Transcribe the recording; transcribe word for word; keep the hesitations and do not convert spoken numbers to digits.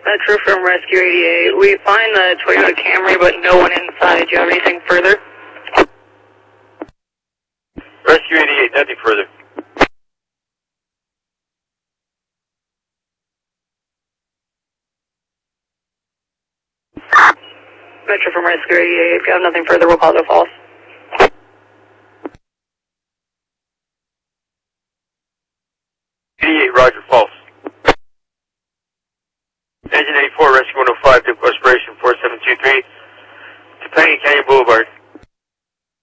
Metro from Rescue eighty-eight. We find the Toyota Camry, but no one inside. Do you have anything further? Rescue eighty-eight, nothing further. Metro from Rescue eighty-eight. If you have nothing further, we'll call it a false. eighty-eight, Roger, false.